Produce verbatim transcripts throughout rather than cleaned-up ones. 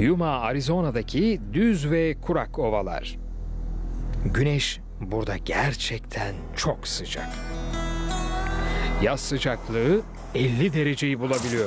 Yuma, Arizona'daki düz ve kurak ovalar. Güneş burada gerçekten çok sıcak. Yaz sıcaklığı elli dereceyi bulabiliyor.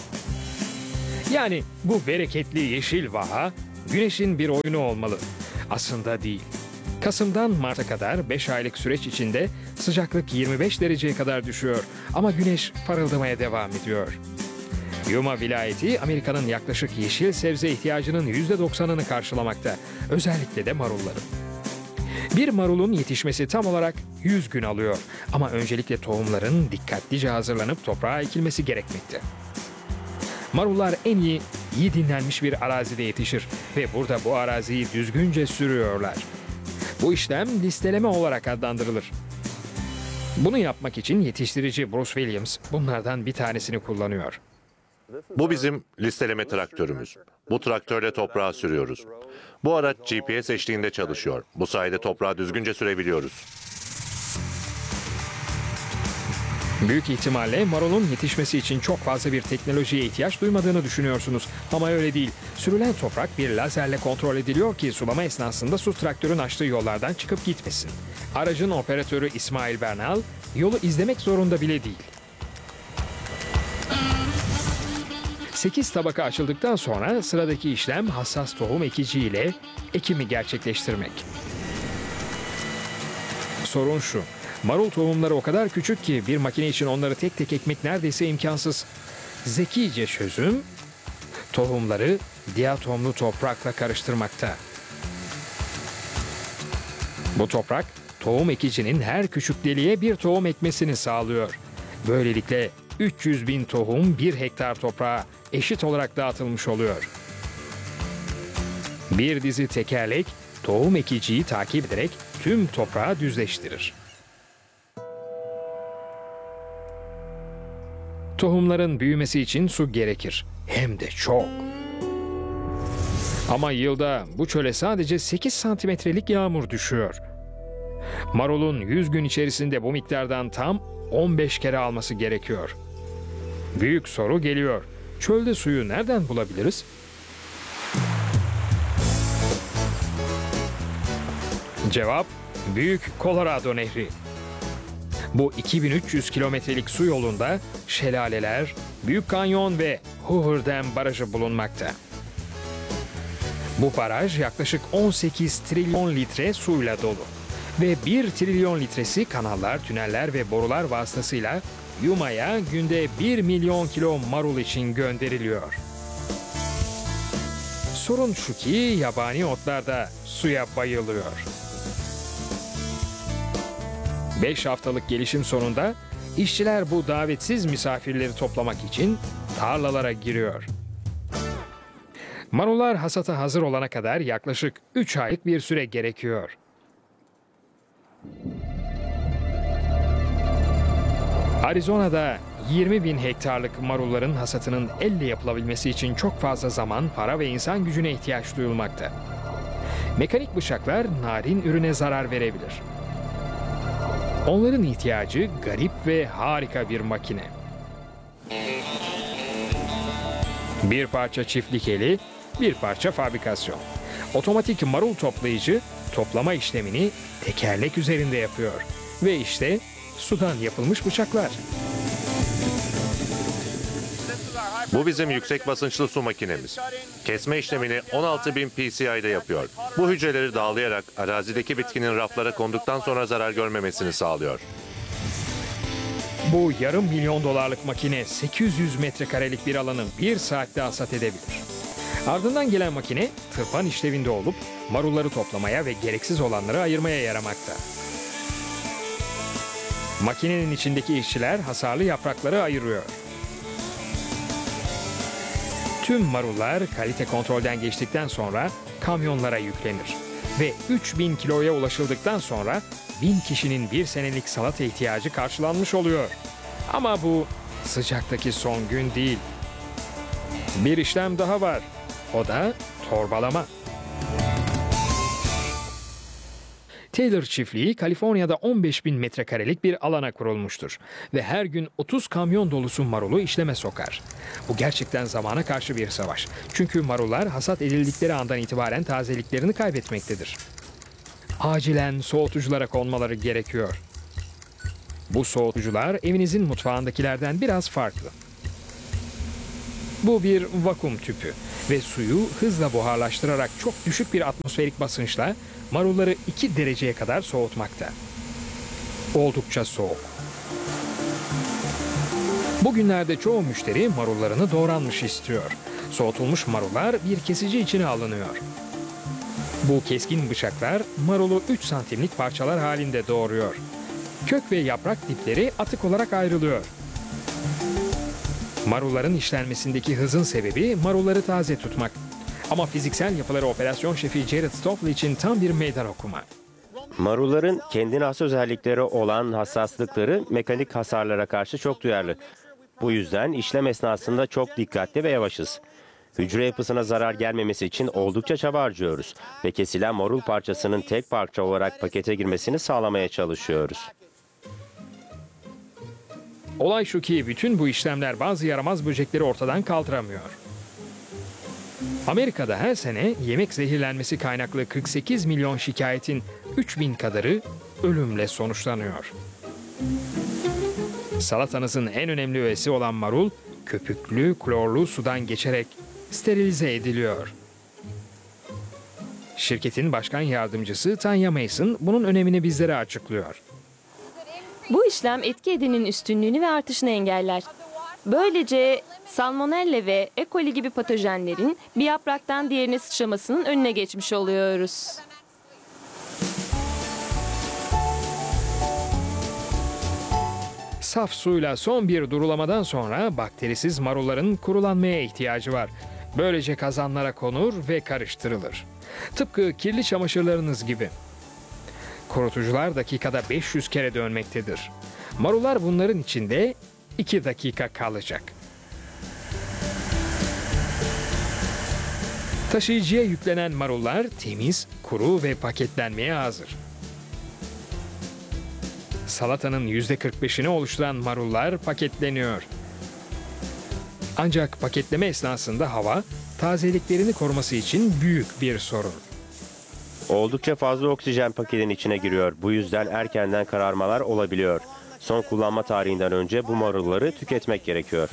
Yani bu bereketli yeşil vaha güneşin bir oyunu olmalı. Aslında değil. Kasım'dan Mart'a kadar beş aylık süreç içinde sıcaklık yirmi beş dereceye kadar düşüyor ama güneş parıldamaya devam ediyor. Yuma vilayeti Amerika'nın yaklaşık yeşil sebze ihtiyacının yüzde doksanını karşılamakta. Özellikle de marulların. Bir marulun yetişmesi tam olarak yüz gün alıyor ama öncelikle tohumların dikkatlice hazırlanıp toprağa ekilmesi gerekmekte. Marullar en iyi, iyi dinlenmiş bir arazide yetişir ve burada bu araziyi düzgünce sürüyorlar. Bu işlem listeleme olarak adlandırılır. Bunu yapmak için yetiştirici Bruce Williams bunlardan bir tanesini kullanıyor. Bu bizim listeleme traktörümüz. Bu traktörle toprağı sürüyoruz. Bu araç G P S eşliğinde çalışıyor. Bu sayede toprağı düzgünce sürebiliyoruz. Büyük ihtimalle marulun yetişmesi için çok fazla bir teknolojiye ihtiyaç duymadığını düşünüyorsunuz. Ama öyle değil. Sürülen toprak bir lazerle kontrol ediliyor ki sulama esnasında su traktörün açtığı yollardan çıkıp gitmesin. Aracın operatörü İsmail Bernal yolu izlemek zorunda bile değil. sekiz tabaka açıldıktan sonra sıradaki işlem hassas tohum ekici ile ekimi gerçekleştirmek. Sorun şu, marul tohumları o kadar küçük ki bir makine için onları tek tek ekmek neredeyse imkansız. Zekice çözüm, tohumları diatomlu toprakla karıştırmakta. Bu toprak, tohum ekicinin her küçük deliğe bir tohum ekmesini sağlıyor. Böylelikle üç yüz bin tohum bir hektar toprağa eşit olarak dağıtılmış oluyor. Bir dizi tekerlek tohum ekiciyi takip ederek tüm toprağı düzleştirir. Tohumların büyümesi için su gerekir. Hem de çok. Ama yılda bu çöle sadece sekiz santimetrelik yağmur düşüyor. Marulun yüz gün içerisinde bu miktardan tam on beş kere alması gerekiyor. Büyük soru geliyor. Çölde suyu nereden bulabiliriz? Cevap, Büyük Colorado Nehri. Bu iki bin üç yüz kilometrelik su yolunda şelaleler, Büyük Kanyon ve Hoover Dam Barajı bulunmakta. Bu baraj yaklaşık on sekiz trilyon litre suyla dolu ve bir trilyon litresi kanallar, tüneller ve borular vasıtasıyla Yuma'ya günde bir milyon kilo marul için gönderiliyor. Sorun şu ki yabani otlar da suya bayılıyor. Beş haftalık gelişim sonunda işçiler bu davetsiz misafirleri toplamak için tarlalara giriyor. Marullar hasata hazır olana kadar yaklaşık üç aylık bir süre gerekiyor. Arizona'da yirmi bin hektarlık marulların hasatının elle yapılabilmesi için çok fazla zaman, para ve insan gücüne ihtiyaç duyulmakta. Mekanik bıçaklar narin ürüne zarar verebilir. Onların ihtiyacı garip ve harika bir makine. Bir parça çiftlik eli, bir parça fabrikasyon. Otomatik marul toplayıcı toplama işlemini tekerlek üzerinde yapıyor. Ve işte sudan yapılmış bıçaklar. Bu bizim yüksek basınçlı su makinemiz. Kesme işlemini on altı bin P S I'de yapıyor. Bu hücreleri dağlayarak arazideki bitkinin raflara konduktan sonra zarar görmemesini sağlıyor. Bu yarım milyon dolarlık makine sekiz yüz metrekarelik bir alanı bir saatte hasat edebilir. Ardından gelen makine tırpan işlevinde olup marulları toplamaya ve gereksiz olanları ayırmaya yaramakta. Makinenin içindeki işçiler hasarlı yaprakları ayırıyor. Tüm marullar kalite kontrolden geçtikten sonra kamyonlara yüklenir. Ve üç bin kiloya ulaşıldıktan sonra bin kişinin bir senelik salata ihtiyacı karşılanmış oluyor. Ama bu sıcaktaki son gün değil. Bir işlem daha var. O da torbalama. Taylor çiftliği Kaliforniya'da on beş bin metrekarelik bir alana kurulmuştur ve her gün otuz kamyon dolusu marulu işleme sokar. Bu gerçekten zamana karşı bir savaş. Çünkü marullar hasat edildikleri andan itibaren tazeliklerini kaybetmektedir. Acilen soğutuculara konmaları gerekiyor. Bu soğutucular evinizin mutfağındakilerden biraz farklı. Bu bir vakum tüpü ve suyu hızla buharlaştırarak çok düşük bir atmosferik basınçla marulları iki dereceye kadar soğutmakta. Oldukça soğuk. Bugünlerde çoğu müşteri marullarını doğranmış istiyor. Soğutulmuş marullar bir kesici içine alınıyor. Bu keskin bıçaklar marulu üç santimlik parçalar halinde doğruyor. Kök ve yaprak dipleri atık olarak ayrılıyor. Marulların işlenmesindeki hızın sebebi marulları taze tutmak. Ama fiziksel yapıları operasyon şefi Jared Stoffel için tam bir meydan okuma. Marulların kendine has özellikleri olan hassaslıkları mekanik hasarlara karşı çok duyarlı. Bu yüzden işlem esnasında çok dikkatli ve yavaşız. Hücre yapısına zarar gelmemesi için oldukça çaba harcıyoruz ve kesilen marul parçasının tek parça olarak pakete girmesini sağlamaya çalışıyoruz. Olay şu ki bütün bu işlemler bazı yaramaz böcekleri ortadan kaldıramıyor. Amerika'da her sene yemek zehirlenmesi kaynaklı kırk sekiz milyon şikayetin üç bin kadarı ölümle sonuçlanıyor. Salatanızın en önemli öğesi olan marul, köpüklü, klorlu sudan geçerek sterilize ediliyor. Şirketin başkan yardımcısı Tanya Mason bunun önemini bizlere açıklıyor. Bu işlem etki edenin üstünlüğünü ve artışını engeller. Böylece salmonella ve E. coli gibi patojenlerin bir yapraktan diğerine sıçramasının önüne geçmiş oluyoruz. Saf suyla son bir durulamadan sonra bakterisiz marulların kurulanmaya ihtiyacı var. Böylece kazanlara konur ve karıştırılır. Tıpkı kirli çamaşırlarınız gibi. Kurutucular dakikada beş yüz kere dönmektedir. Marullar bunların içinde iki dakika kalacak. Taşıyıcıya yüklenen marullar temiz, kuru ve paketlenmeye hazır. Salatanın yüzde kırk beşini oluşturan marullar paketleniyor. Ancak paketleme esnasında hava, tazeliklerini koruması için büyük bir sorun. Oldukça fazla oksijen paketin içine giriyor. Bu yüzden erkenden kararmalar olabiliyor. Son kullanma tarihinden önce bu marulları tüketmek gerekiyor.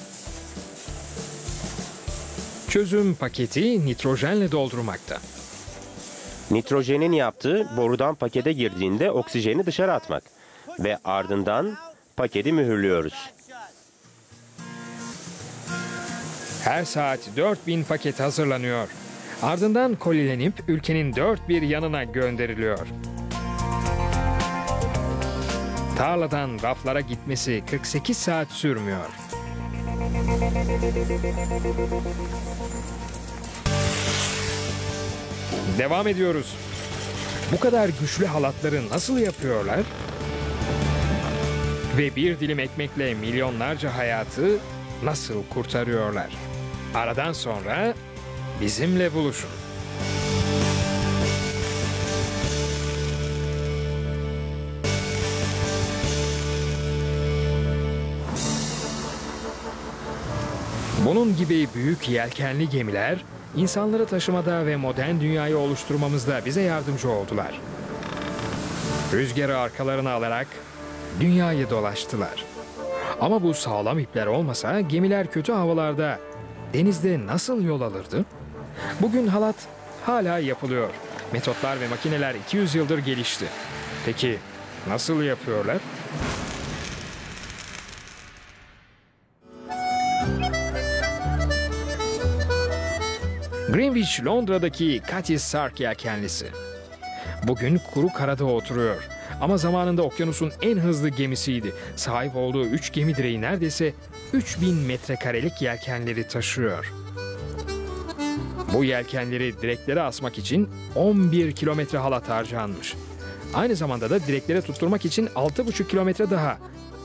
Çözüm paketi nitrojenle doldurmakta. Nitrojenin yaptığı borudan pakete girdiğinde oksijeni dışarı atmak ve ardından paketi mühürlüyoruz. Her saat dört bin paket hazırlanıyor. Ardından kolilenip ülkenin dört bir yanına gönderiliyor. Tarladan raflara gitmesi kırk sekiz saat sürmüyor. Devam ediyoruz. Bu kadar güçlü halatları nasıl yapıyorlar? Ve bir dilim ekmekle milyonlarca hayatı nasıl kurtarıyorlar? Aradan sonra bizimle buluşun. Bunun gibi büyük yelkenli gemiler insanları taşımada ve modern dünyayı oluşturmamızda bize yardımcı oldular. Rüzgarı arkalarına alarak dünyayı dolaştılar. Ama bu sağlam ipler olmasa gemiler kötü havalarda denizde nasıl yol alırdı? Bugün halat hala yapılıyor. Metotlar ve makineler iki yüz yıldır gelişti. Peki nasıl yapıyorlar? Greenwich, Londra'daki Cathay Sark yelkenlisi. Bugün kuru karada oturuyor. Ama zamanında okyanusun en hızlı gemisiydi. Sahip olduğu üç gemi direği neredeyse üç bin metrekarelik yelkenleri taşıyor. Bu yelkenleri direklere asmak için on bir kilometre halat harcanmış. Aynı zamanda da direklere tutturmak için altı buçuk kilometre daha.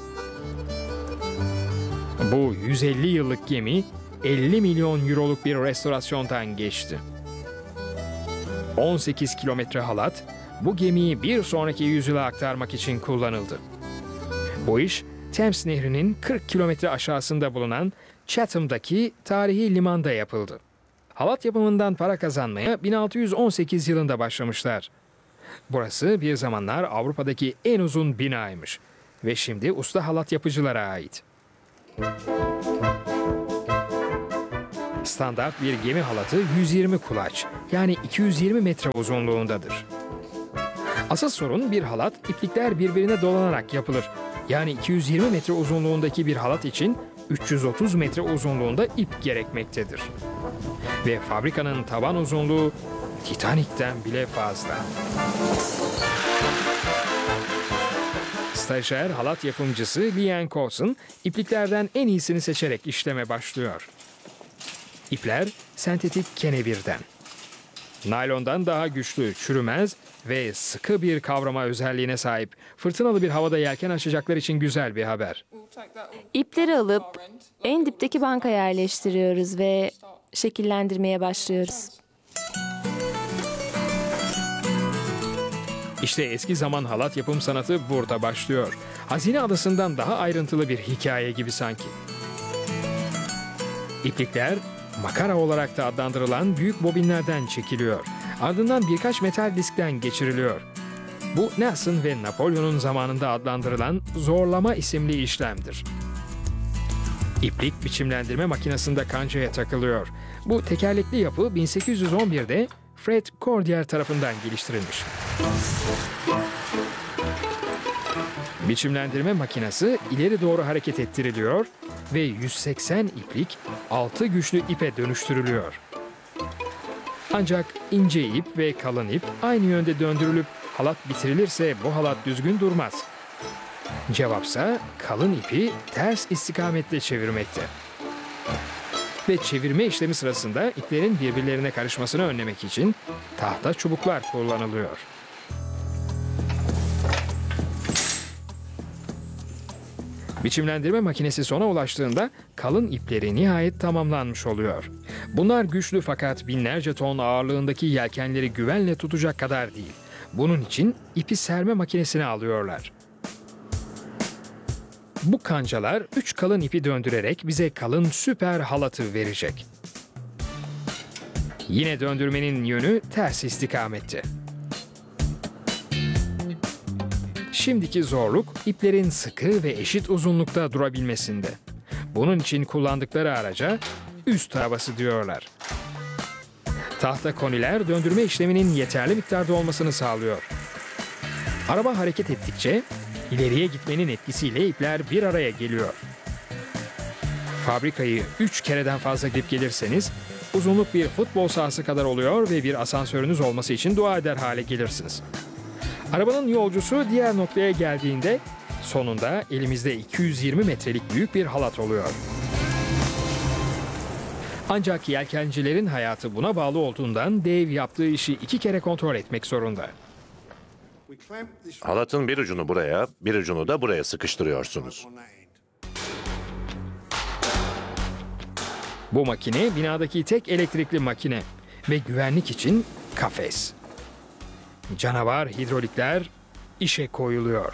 Bu yüz elli yıllık gemi elli milyon euroluk bir restorasyondan geçti. on sekiz kilometre halat bu gemiyi bir sonraki yüzyıla aktarmak için kullanıldı. Bu iş Thames Nehri'nin kırk kilometre aşağısında bulunan Chatham'daki tarihi limanda yapıldı. Halat yapımından para kazanmaya bin altı yüz on sekiz yılında başlamışlar. Burası bir zamanlar Avrupa'daki en uzun binaymış ve şimdi usta halat yapıcılara ait. Standart bir gemi halatı yüz yirmi kulaç, yani iki yüz yirmi metre uzunluğundadır. Asıl sorun bir halat iplikler birbirine dolanarak yapılır. Yani iki yüz yirmi metre uzunluğundaki bir halat için üç yüz otuz metre uzunluğunda ip gerekmektedir. Ve fabrikanın taban uzunluğu Titanik'ten bile fazla. Stajyer halat yapımcısı Liane Coulson ipliklerden en iyisini seçerek işleme başlıyor. İpler sentetik kenevirden. Naylondan daha güçlü, çürümez ve sıkı bir kavrama özelliğine sahip. Fırtınalı bir havada yelken açacaklar için güzel bir haber. İpleri alıp en dipteki banka yerleştiriyoruz ve şekillendirmeye başlıyoruz. İşte eski zaman halat yapım sanatı burada başlıyor. Hazine Adası'ndan daha ayrıntılı bir hikaye gibi sanki. İplikler makara olarak da adlandırılan büyük bobinlerden çekiliyor. Ardından birkaç metal diskten geçiriliyor. Bu Nelson ve Napolyon'un zamanında adlandırılan zorlama isimli işlemdir. İplik biçimlendirme makinesinde kancaya takılıyor. Bu tekerlekli yapı bin sekiz yüz on birde Fred Cordier tarafından geliştirilmiş. Biçimlendirme makinesi ileri doğru hareket ettiriliyor ve yüz seksen iplik altı güçlü ipe dönüştürülüyor. Ancak ince ip ve kalın ip aynı yönde döndürülüp halat bitirilirse bu halat düzgün durmaz. Cevapsa kalın ipi ters istikamette çevirmekte. Ve çevirme işlemi sırasında iplerin birbirlerine karışmasını önlemek için tahta çubuklar kullanılıyor. Biçimlendirme makinesi sona ulaştığında kalın ipleri nihayet tamamlanmış oluyor. Bunlar güçlü fakat binlerce ton ağırlığındaki yelkenleri güvenle tutacak kadar değil. Bunun için ipi serme makinesine alıyorlar. Bu kancalar üç kalın ipi döndürerek bize kalın süper halatı verecek. Yine döndürmenin yönü ters istikamette. Şimdiki zorluk iplerin sıkı ve eşit uzunlukta durabilmesinde. Bunun için kullandıkları araca üst arabası diyorlar. Tahta koniler döndürme işleminin yeterli miktarda olmasını sağlıyor. Araba hareket ettikçe ileriye gitmenin etkisiyle ipler bir araya geliyor. Fabrikayı üç kereden fazla gidip gelirseniz uzunluk bir futbol sahası kadar oluyor ve bir asansörünüz olması için dua eder hale gelirsiniz. Arabanın yolcusu diğer noktaya geldiğinde sonunda elimizde iki yüz yirmi metrelik büyük bir halat oluyor. Ancak yelkencilerin hayatı buna bağlı olduğundan Dave yaptığı işi iki kere kontrol etmek zorunda. Halatın bir ucunu buraya, bir ucunu da buraya sıkıştırıyorsunuz. Bu makine binadaki tek elektrikli makine ve güvenlik için kafes. Canavar hidrolikler işe koyuluyor.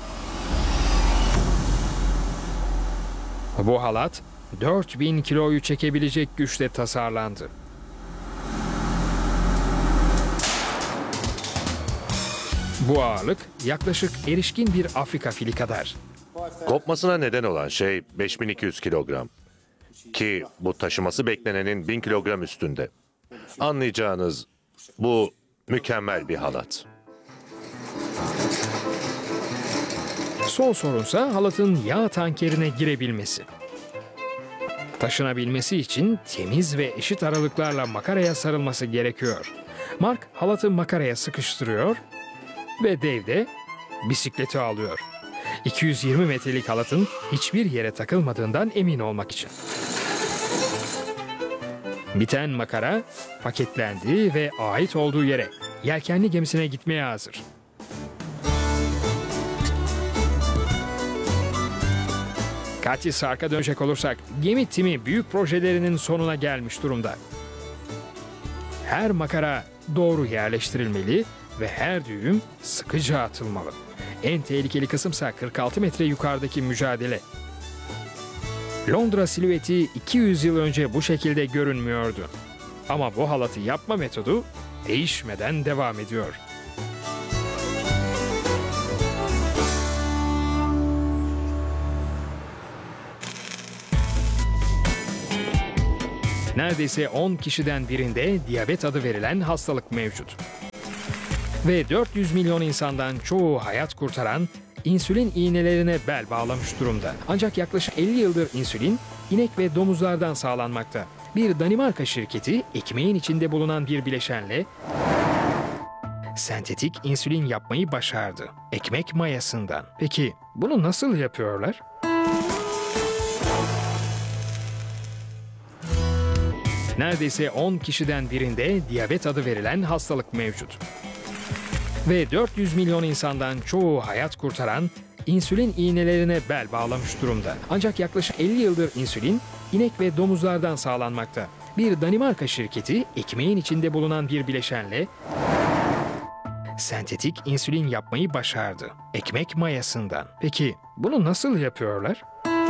Bu halat dört bin kiloyu çekebilecek güçle tasarlandı. Bu ağırlık yaklaşık erişkin bir Afrika fili kadar. Kopmasına neden olan şey beş bin iki yüz kilogram. Ki bu taşıması beklenenin bin kilogram üstünde. Anlayacağınız bu mükemmel bir halat. Son sorunsa halatın yağ tankerine girebilmesi. Taşınabilmesi için temiz ve eşit aralıklarla makaraya sarılması gerekiyor. Mark halatı makaraya sıkıştırıyor ve Dave de bisikleti alıyor. iki yüz yirmi metrelik halatın hiçbir yere takılmadığından emin olmak için. Biten makara paketlendi ve ait olduğu yere, yelkenli gemisine gitmeye hazır. Kaçı sarka dönecek olursak, gemi timi büyük projelerinin sonuna gelmiş durumda. Her makara doğru yerleştirilmeli ve her düğüm sıkıca atılmalı. En tehlikeli kısımsa kırk altı metre yukarıdaki mücadele. Londra silüeti iki yüz yıl önce bu şekilde görünmüyordu. Ama bu halatı yapma metodu değişmeden devam ediyor. Neredeyse on kişiden birinde diyabet adı verilen hastalık mevcut. Ve dört yüz milyon insandan çoğu hayat kurtaran insülin iğnelerine bel bağlamış durumda. Ancak yaklaşık elli yıldır insülin inek ve domuzlardan sağlanmakta. Bir Danimarka şirketi ekmeğin içinde bulunan bir bileşenle sentetik insülin yapmayı başardı. Ekmek mayasından. Peki bunu nasıl yapıyorlar? Neredeyse on kişiden birinde diyabet adı verilen hastalık mevcut. Ve dört yüz milyon insandan çoğu hayat kurtaran insülin iğnelerine bel bağlamış durumda. Ancak yaklaşık elli yıldır insülin inek ve domuzlardan sağlanmakta. Bir Danimarka şirketi ekmeğin içinde bulunan bir bileşenle sentetik insülin yapmayı başardı. Ekmek mayasından. Peki bunu nasıl yapıyorlar?